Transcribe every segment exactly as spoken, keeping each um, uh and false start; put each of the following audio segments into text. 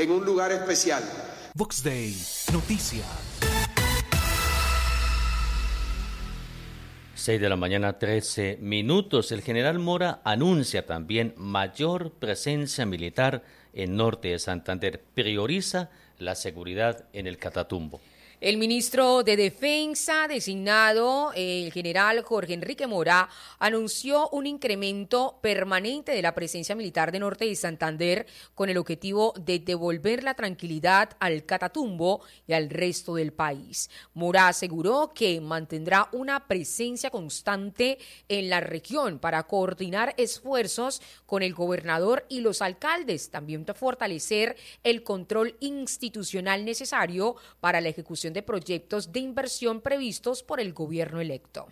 en un lugar especial. Vox Day, noticias. seis de la mañana, trece minutos. El general Mora anuncia también mayor presencia militar en norte de Santander. Prioriza la seguridad en el Catatumbo. El ministro de Defensa designado, el general Jorge Enrique Mora, anunció un incremento permanente de la presencia militar de norte de Santander con el objetivo de devolver la tranquilidad al Catatumbo y al resto del país. Mora aseguró que mantendrá una presencia constante en la región para coordinar esfuerzos con el gobernador y los alcaldes, también para fortalecer el control institucional necesario para la ejecución de proyectos de inversión previstos por el gobierno electo.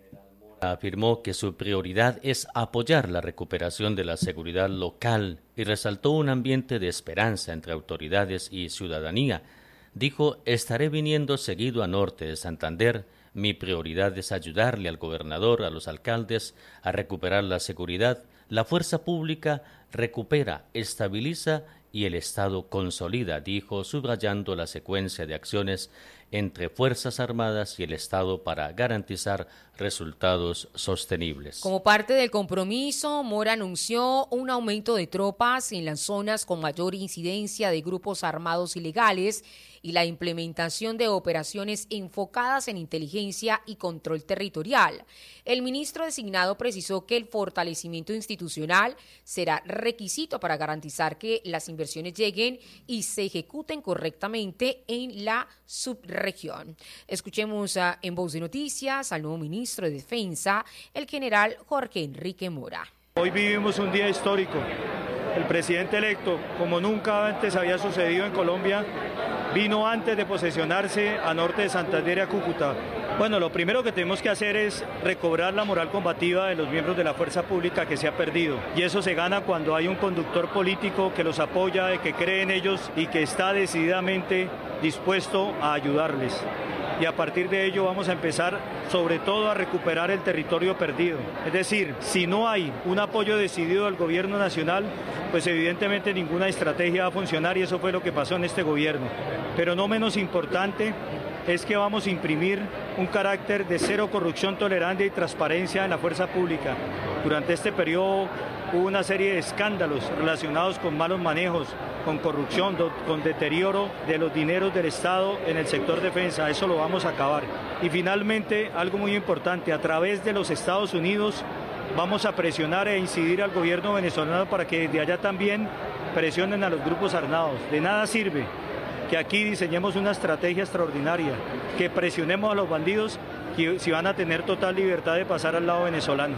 Afirmó que su prioridad es apoyar la recuperación de la seguridad local y resaltó un ambiente de esperanza entre autoridades y ciudadanía. Dijo, estaré viniendo seguido a norte de Santander. Mi prioridad es ayudarle al gobernador, a los alcaldes, a recuperar la seguridad. La fuerza pública recupera, estabiliza y el Estado consolida, dijo, subrayando la secuencia de acciones entre Fuerzas Armadas y el Estado para garantizar resultados sostenibles. Como parte del compromiso, Mora anunció un aumento de tropas en las zonas con mayor incidencia de grupos armados ilegales y la implementación de operaciones enfocadas en inteligencia y control territorial. El ministro designado precisó que el fortalecimiento institucional será requisito para garantizar que las inversiones lleguen y se ejecuten correctamente en la subregión. Escuchemos a, en Voz de Noticias al nuevo ministro de Defensa, el general Jorge Enrique Mora. Hoy vivimos un día histórico. El presidente electo, como nunca antes había sucedido en Colombia, vino antes de posesionarse a norte de Santander y a Cúcuta. Bueno, lo primero que tenemos que hacer es recobrar la moral combativa de los miembros de la fuerza pública que se ha perdido. Y eso se gana cuando hay un conductor político que los apoya, que cree en ellos y que está decididamente dispuesto a ayudarles. Y a partir de ello vamos a empezar sobre todo a recuperar el territorio perdido. Es decir, si no hay un apoyo decidido del gobierno nacional, pues evidentemente ninguna estrategia va a funcionar y eso fue lo que pasó en este gobierno. Pero no menos importante es que vamos a imprimir un carácter de cero corrupción tolerante y transparencia en la fuerza pública. Durante este periodo hubo una serie de escándalos relacionados con malos manejos, con corrupción, con deterioro de los dineros del Estado en el sector defensa. Eso lo vamos a acabar. Y finalmente, algo muy importante, a través de los Estados Unidos vamos a presionar e incidir al gobierno venezolano para que desde allá también presionen a los grupos armados. De nada sirve que aquí diseñemos una estrategia extraordinaria, que presionemos a los bandidos que si van a tener total libertad de pasar al lado venezolano.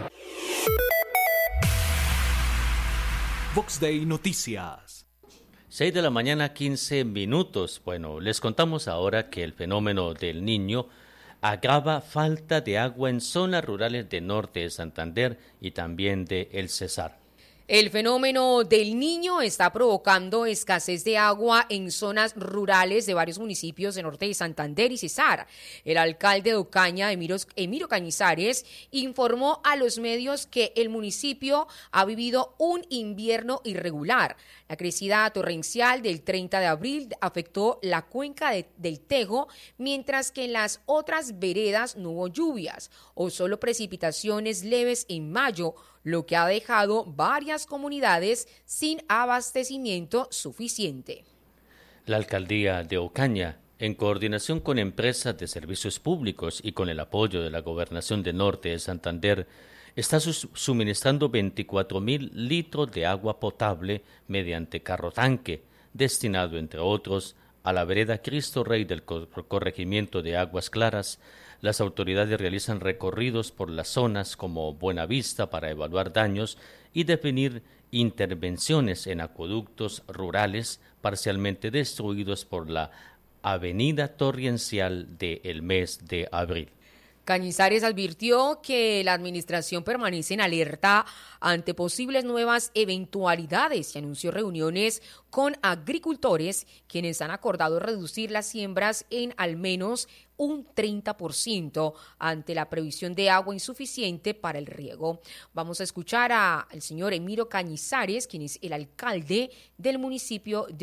Vox Day Noticias. seis de la mañana, quince minutos. Bueno, les contamos ahora que el fenómeno del Niño agrava falta de agua en zonas rurales de norte de Santander y también de El Cesar. El fenómeno del Niño está provocando escasez de agua en zonas rurales de varios municipios de norte de Santander y Cesar. El alcalde de Ocaña, Emiro, Emiro Cañizares, informó a los medios que el municipio ha vivido un invierno irregular. La crecida torrencial del treinta de abril afectó la cuenca de, del Tejo, mientras que en las otras veredas no hubo lluvias o solo precipitaciones leves en mayo, lo que ha dejado varias comunidades sin abastecimiento suficiente. La alcaldía de Ocaña, en coordinación con empresas de servicios públicos y con el apoyo de la Gobernación de Norte de Santander, está suministrando veinticuatro mil litros de agua potable mediante carro tanque, destinado, entre otros, a la vereda Cristo Rey del corregimiento de Aguas Claras. Las autoridades realizan recorridos por las zonas como Buenavista para evaluar daños y definir intervenciones en acueductos rurales parcialmente destruidos por la avenida torrencial del mes de abril. Cañizares advirtió que la administración permanece en alerta ante posibles nuevas eventualidades y anunció reuniones con agricultores quienes han acordado reducir las siembras en al menos un treinta por ciento ante la previsión de agua insuficiente para el riego. Vamos a escuchar al señor Emiro Cañizares, quien es el alcalde del municipio de